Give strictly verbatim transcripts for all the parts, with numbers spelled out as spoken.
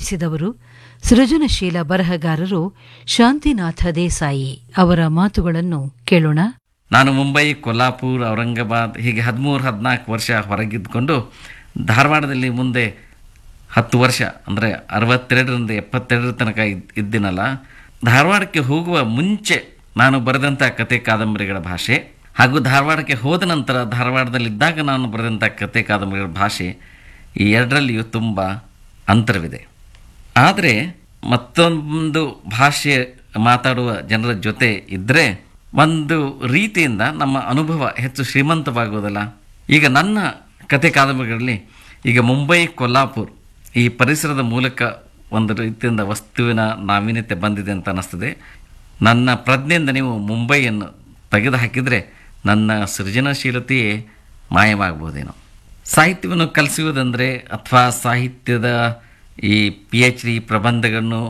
ರಚಿಸಿದವರು ಸೃಜನಶೀಲ ಬರಹಗಾರರು ಶಾಂತಿನಾಥ ದೇಸಾಯಿ. ಅವರ ಮಾತುಗಳನ್ನು ಕೇಳೋಣ. ನಾನು ಮುಂಬೈ, ಕೊಲ್ಲಾಪುರ್, ಔರಂಗಾಬಾದ್ ಹೀಗೆ ಹದಿಮೂರು ಹದಿನಾಲ್ಕು ವರ್ಷ ಹೊರಗಿದ್ದುಕೊಂಡು ಧಾರವಾಡದಲ್ಲಿ ಮುಂದೆ ಹತ್ತು ವರ್ಷ ಅಂದರೆ ಅರವತ್ತೆರಡರಿಂದ ಎಪ್ಪತ್ತೆರಡರ ತನಕ ಇದ್ ಇದ್ದೀನಲ್ಲ. ಧಾರವಾಡಕ್ಕೆ ಹೋಗುವ ಮುಂಚೆ ನಾನು ಬರೆದಂಥ ಕತೆ ಕಾದಂಬರಿಗಳ ಭಾಷೆ ಹಾಗೂ ಧಾರವಾಡಕ್ಕೆ ಹೋದ ನಂತರ ಧಾರವಾಡದಲ್ಲಿದ್ದಾಗ ನಾನು ಬರೆದಂಥ ಕತೆ ಕಾದಂಬರಿಗಳ ಭಾಷೆ ಈ ಎರಡರಲ್ಲಿಯೂ ತುಂಬ ಅಂತರವಿದೆ. ಆದರೆ ಮತ್ತೊಂದು ಭಾಷೆ ಮಾತಾಡುವ ಜನರ ಜೊತೆ ಇದ್ದರೆ ಒಂದು ರೀತಿಯಿಂದ ನಮ್ಮ ಅನುಭವ ಹೆಚ್ಚು ಶ್ರೀಮಂತವಾಗುವುದಲ್ಲ. ಈಗ ನನ್ನ ಕತೆ ಕಾದಂಬರಿಗಳಲ್ಲಿ ಈಗ ಮುಂಬೈ, ಕೊಲ್ಲಾಪುರ್ ಈ ಪರಿಸರದ ಮೂಲಕ ಒಂದು ರೀತಿಯಿಂದ ವಸ್ತುವಿನ ನಾವೀನ್ಯತೆ ಬಂದಿದೆ ಅಂತ ಅನ್ನಿಸ್ತದೆ. ನನ್ನ ಪ್ರಜ್ಞೆಯಿಂದ ನೀವು ಮುಂಬೈಯನ್ನು ತೆಗೆದು ಹಾಕಿದರೆ ನನ್ನ ಸೃಜನಶೀಲತೆಯೇ ಮಾಯವಾಗಬಹುದೇನೋ. ಸಾಹಿತ್ಯವನ್ನು ಕಲಿಸುವುದಂದರೆ ಅಥವಾ ಸಾಹಿತ್ಯದ ಈ ಪಿ ಎಚ್ ಡಿ ಪ್ರಬಂಧಗಳನ್ನು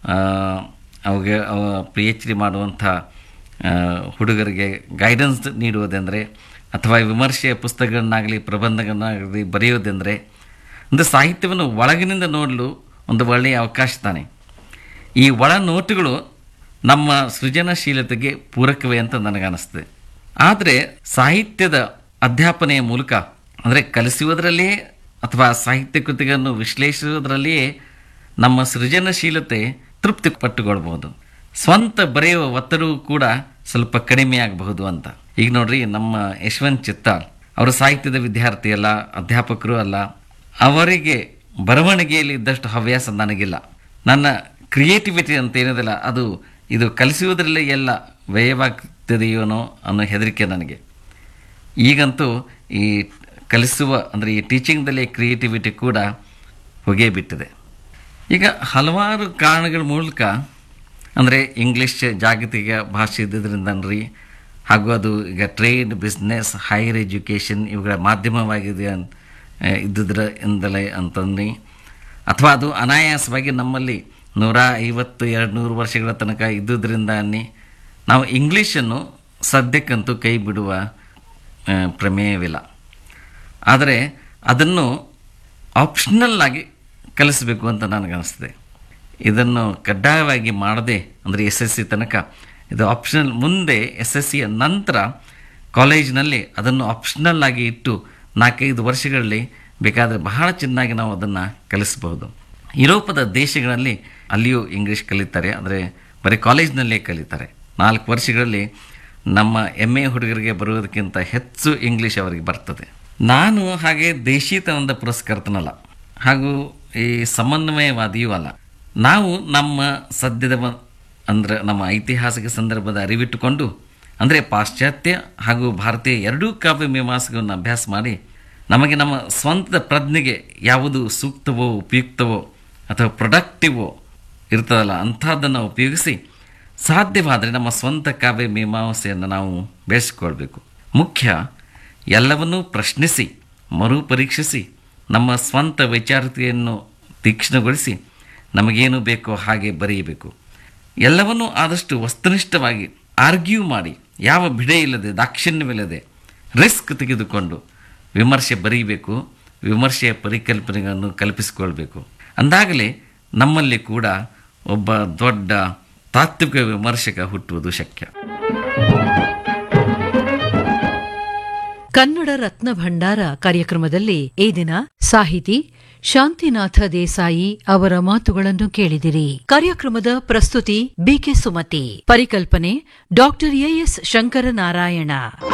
ಅವಿಗೆ ಪಿ ಎಚ್ ಡಿ ಮಾಡುವಂಥ ಹುಡುಗರಿಗೆ ಗೈಡೆನ್ಸ್ ನೀಡುವುದೆಂದರೆ ಅಥವಾ ವಿಮರ್ಶೆಯ ಪುಸ್ತಕಗಳನ್ನಾಗಲಿ ಪ್ರಬಂಧಗಳನ್ನಾಗಲಿ ಬರೆಯುವುದೆಂದರೆ ಅಂದರೆ ಸಾಹಿತ್ಯವನ್ನು ಒಳಗಿನಿಂದ ನೋಡಲು ಒಂದು ಒಳ್ಳೆಯ ಅವಕಾಶ ತಾನೆ. ಈ ಒಳ ನೋಟುಗಳು ನಮ್ಮ ಸೃಜನಶೀಲತೆಗೆ ಪೂರಕವೇ ಅಂತ ನನಗನ್ನಿಸ್ತದೆ. ಆದರೆ ಸಾಹಿತ್ಯದ ಅಧ್ಯಾಪನೆಯ ಮೂಲಕ ಅಂದರೆ ಕಲಿಸುವುದರಲ್ಲಿಯೇ ಅಥವಾ ಸಾಹಿತ್ಯ ಕೃತಿಗಳನ್ನು ವಿಶ್ಲೇಷಿಸುವುದರಲ್ಲಿಯೇ ನಮ್ಮ ಸೃಜನಶೀಲತೆ ತೃಪ್ತಿ ಪಟ್ಟುಕೊಳ್ಬೋದು. ಸ್ವಂತ ಬರೆಯುವ ಒತ್ತಡವೂ ಕೂಡ ಸ್ವಲ್ಪ ಕಡಿಮೆಯಾಗಬಹುದು ಅಂತ. ಈಗ ನೋಡ್ರಿ, ನಮ್ಮ ಯಶವಂತ್ ಚಿತ್ತಾಲ್ ಅವರು ಸಾಹಿತ್ಯದ ವಿದ್ಯಾರ್ಥಿ ಅಲ್ಲ, ಅಧ್ಯಾಪಕರು ಅಲ್ಲ. ಅವರಿಗೆ ಬರವಣಿಗೆಯಲ್ಲಿ ಇದ್ದಷ್ಟು ಹವ್ಯಾಸ ನನಗಿಲ್ಲ. ನನ್ನ ಕ್ರಿಯೇಟಿವಿಟಿ ಅಂತ ಏನಿದೆಲ್ಲ ಅದು ಇದು ಕಲಿಸುವುದರಲ್ಲೇ ಎಲ್ಲ ವ್ಯಯವಾಗ್ತದೆಯೋನೋ ಅನ್ನೋ ಹೆದರಿಕೆ ನನಗೆ. ಈಗಂತೂ ಈ ಕಲಿಸುವ ಅಂದರೆ ಈ ಟೀಚಿಂಗ್ದಲ್ಲಿ ಕ್ರಿಯೇಟಿವಿಟಿ ಕೂಡ ಹೋಗೇ ಬಿಟ್ಟಿದೆ. ಈಗ ಹಲವಾರು ಕಾರಣಗಳ ಮೂಲಕ ಅಂದರೆ ಇಂಗ್ಲೀಷ್ ಜಾಗತಿಕ ಭಾಷೆ ಇದ್ದಿದ್ದರಿಂದನ್ರಿ, ಹಾಗೂ ಅದು ಈಗ ಟ್ರೇಡ್, ಬಿಸ್ನೆಸ್, ಹೈಯರ್ ಎಜುಕೇಷನ್ ಇವುಗಳ ಮಾಧ್ಯಮವಾಗಿದೆ ಅಂತ ಇದ್ದಿದ್ರ ಎಂದಲೇ ಅಂತಂದು, ಅಥವಾ ಅದು ಅನಾಯಾಸವಾಗಿ ನಮ್ಮಲ್ಲಿ ನೂರ ಐವತ್ತು ಎರಡು ನೂರು ವರ್ಷಗಳ ತನಕ ಇದ್ದುದರಿಂದ ಅನ್ನಿ ನಾವು ಇಂಗ್ಲೀಷನ್ನು ಸದ್ಯಕ್ಕಂತೂ ಕೈ ಬಿಡುವ ಪ್ರಮೇಯವಿಲ್ಲ. ಆದರೆ ಅದನ್ನು ಆಪ್ಷನಲ್ ಆಗಿ ಕಲಿಸಬೇಕು ಅಂತ ನನಗನ್ನಿಸ್ತದೆ. ಇದನ್ನು ಕಡ್ಡಾಯವಾಗಿ ಮಾಡದೆ ಅಂದರೆ ಎಸ್ ಎಸ್ ಸಿ ತನಕ ಇದು ಆಪ್ಷನಲ್, ಮುಂದೆ ಎಸ್ ಎಸ್ ಸಿಯ ನಂತರ ಕಾಲೇಜಿನಲ್ಲಿ ಅದನ್ನು ಆಪ್ಷನಲ್ ಆಗಿ ಇಟ್ಟು ನಾಲ್ಕೈದು ವರ್ಷಗಳಲ್ಲಿ ಬೇಕಾದರೆ ಬಹಳ ಚೆನ್ನಾಗಿ ನಾವು ಅದನ್ನು ಕಲಿಸಬಹುದು. ಯುರೋಪದ ದೇಶಗಳಲ್ಲಿ ಅಲ್ಲಿಯೂ ಇಂಗ್ಲೀಷ್ ಕಲಿತಾರೆ, ಅಂದರೆ ಬರೀ ಕಾಲೇಜಿನಲ್ಲೇ ಕಲಿತಾರೆ. ನಾಲ್ಕು ವರ್ಷಗಳಲ್ಲಿ ನಮ್ಮ ಎಮ್ ಎ ಹುಡುಗರಿಗೆ ಬರುವುದಕ್ಕಿಂತ ಹೆಚ್ಚು ಇಂಗ್ಲೀಷ್ ಅವರಿಗೆ ಬರ್ತದೆ. ನಾನು ಹಾಗೆ ದೇಶೀತನದ ಪುರಸ್ಕರ್ತನಲ್ಲ ಹಾಗೂ ಈ ಸಮನ್ವಯವಾದಿಯೂ ಅಲ್ಲ. ನಾವು ನಮ್ಮ ಸದ್ಯದ ಅಂದರೆ ನಮ್ಮ ಐತಿಹಾಸಿಕ ಸಂದರ್ಭದ ಅರಿವಿಟ್ಟುಕೊಂಡು ಅಂದರೆ ಪಾಶ್ಚಾತ್ಯ ಹಾಗೂ ಭಾರತೀಯ ಎರಡೂ ಕಾವ್ಯ ಮೀಮಾಂಸೆಗಳನ್ನು ಅಭ್ಯಾಸ ಮಾಡಿ ನಮಗೆ ನಮ್ಮ ಸ್ವಂತ ಪ್ರಜ್ಞೆಗೆ ಯಾವುದು ಸೂಕ್ತವೋ, ಉಪಯುಕ್ತವೋ ಅಥವಾ ಪ್ರೊಡಕ್ಟಿವೋ ಇರ್ತದಲ್ಲ ಅಂಥದ್ದನ್ನು ಉಪಯೋಗಿಸಿ ಸಾಧ್ಯವಾದರೆ ನಮ್ಮ ಸ್ವಂತ ಕಾವ್ಯ ಮೀಮಾಂಸೆಯನ್ನು ನಾವು ಬೆಳೆಸಿಕೊಳ್ಬೇಕು. ಮುಖ್ಯ ಎಲ್ಲವನ್ನೂ ಪ್ರಶ್ನಿಸಿ ಮರುಪರೀಕ್ಷಿಸಿ ನಮ್ಮ ಸ್ವಂತ ವೈಚಾರಿಕತೆಯನ್ನು ತೀಕ್ಷ್ಣಗೊಳಿಸಿ ನಮಗೇನು ಬೇಕೋ ಹಾಗೆ ಬರೆಯಬೇಕು. ಎಲ್ಲವನ್ನೂ ಆದಷ್ಟು ವಸ್ತುನಿಷ್ಠವಾಗಿ ಆರ್ಗ್ಯೂ ಮಾಡಿ ಯಾವ ಬಿಡೆ ಇಲ್ಲದೆ ದಾಕ್ಷಿಣ್ಯವಿಲ್ಲದೆ ರಿಸ್ಕ್ ತೆಗೆದುಕೊಂಡು ವಿಮರ್ಶೆ ಬರೀಬೇಕು. ವಿಮರ್ಶೆಯ ಪರಿಕಲ್ಪನೆಗಳನ್ನು ಕಲ್ಪಿಸಿಕೊಳ್ಬೇಕು. ಅಂದಾಗಲೇ ನಮ್ಮಲ್ಲಿ ಕೂಡ ಒಬ್ಬ ದೊಡ್ಡ ತಾತ್ವಿಕ ವಿಮರ್ಶಕ ಹುಟ್ಟುವುದು ಶಕ್ಯ. ಕನ್ನಡ ರತ್ನ ಭಂಡಾರ ಕಾರ್ಯಕ್ರಮದಲ್ಲಿ ಈ ದಿನ ಸಾಹಿತಿ ಶಾಂತಿನಾಥ ದೇಸಾಯಿ ಅವರ ಮಾತುಗಳನ್ನು ಕೇಳಿದಿರಿ. ಕಾರ್ಯಕ್ರಮದ ಪ್ರಸ್ತುತಿ ಬಿಕೆ ಸುಮತಿ, ಪರಿಕಲ್ಪನೆ ಡಾಕ್ಟರ್ ಎಎಸ್ ಶಂಕರನಾರಾಯಣ.